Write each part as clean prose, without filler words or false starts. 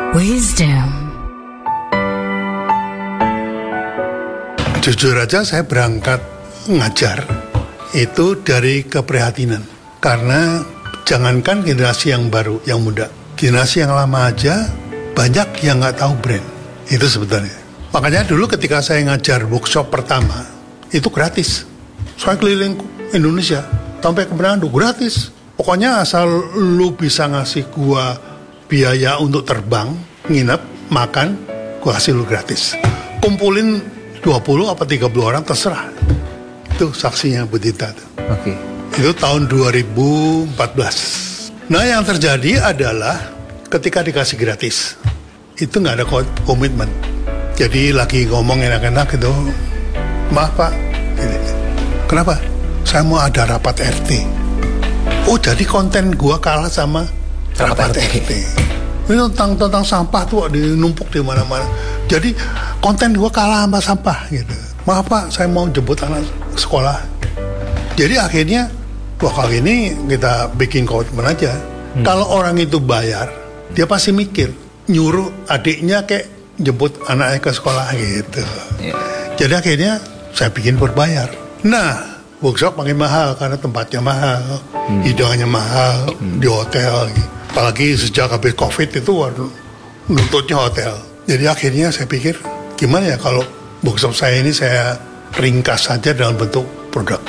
Wisdom. Jujur aja saya berangkat ngajar itu dari keprihatinan. Karena jangankan generasi yang baru, yang muda, generasi yang lama aja banyak yang nggak tahu brand. Itu sebetulnya. Makanya dulu ketika saya ngajar workshop pertama, itu gratis. Saya keliling Indonesia, sampai ke Manado, gratis. Pokoknya asal lu bisa ngasih gua biaya untuk terbang, nginep, makan, gua kasih lu gratis. Kumpulin 20 apa 30 orang terserah. Itu saksinya Budita. Oke. Itu tahun 2014. Nah yang terjadi adalah ketika dikasih gratis, itu nggak ada komitmen. Jadi lagi ngomong enak-enak gitu, maaf Pak, kenapa? Saya mau ada rapat RT. Oh jadi konten gua kalah sama rapat RT. Ini tentang sampah tuh dinumpuk di mana-mana. Jadi konten gua kalah sama sampah gitu. Maaf Pak, saya mau jemput anak sekolah. Jadi akhirnya, wah kali ini kita bikin komitmen aja. Kalau orang itu bayar, dia pasti mikir nyuruh adiknya kayak jemput anaknya ke sekolah gitu. Jadi akhirnya saya bikin berbayar. Nah, workshop makin mahal karena tempatnya mahal, hidangannya mahal, di hotel. Apalagi sejak habis COVID itu nuntutnya hotel. Jadi akhirnya saya pikir, gimana ya kalau workshop saya ini saya ringkas saja dalam bentuk produk.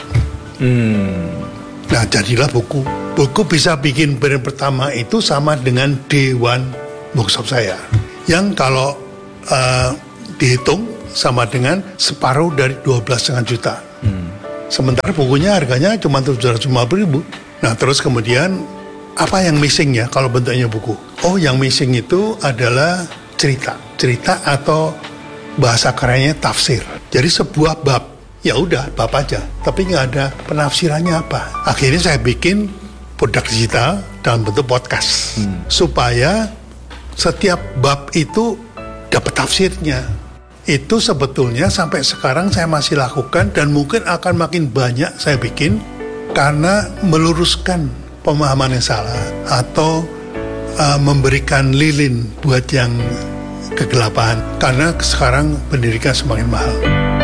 Nah, jadilah buku. Buku bisa bikin brand pertama itu sama dengan D1 workshop saya. Yang kalau dihitung sama dengan separuh dari 12,5 juta. Sementara bukunya harganya cuma 750.000. Nah terus kemudian apa yang missing ya kalau bentuknya buku? Oh yang missing itu adalah cerita. Cerita atau bahasa kerennya tafsir. Jadi sebuah bab, ya udah bab aja. Tapi nggak ada penafsirannya apa. Akhirnya saya bikin produk digital dalam bentuk podcast. Supaya setiap bab itu dapat tafsirnya. Itu sebetulnya sampai sekarang saya masih lakukan dan mungkin akan makin banyak saya bikin karena meluruskan pemahaman yang salah atau memberikan lilin buat yang kegelapan karena sekarang pendidikan semakin mahal.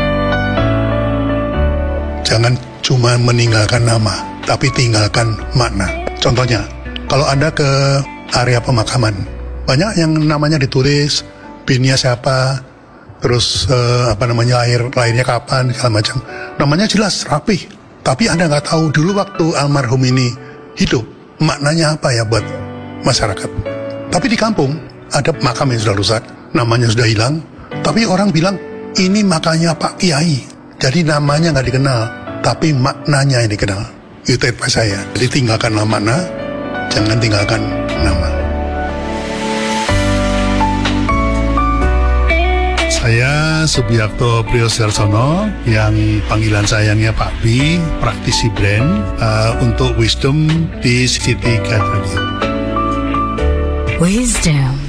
Jangan cuma meninggalkan nama tapi tinggalkan makna. Contohnya kalau Anda ke area pemakaman banyak yang namanya ditulis binnya siapa, terus lahirnya kapan, segala macam. Namanya jelas, rapih. Tapi Anda nggak tahu dulu waktu almarhum ini hidup, maknanya apa ya buat masyarakat. Tapi di kampung, ada makam yang sudah rusak, namanya sudah hilang. Tapi orang bilang, ini makamnya Pak Kiai. Jadi namanya nggak dikenal, tapi maknanya yang dikenal. Itu advice saya. Jadi tinggalkanlah makna, jangan tinggalkan nama. Saya Subiakto Priyodarsono yang panggilan sayangnya Pak B, praktisi brand untuk Wisdom di City Guide Radio. Wisdom.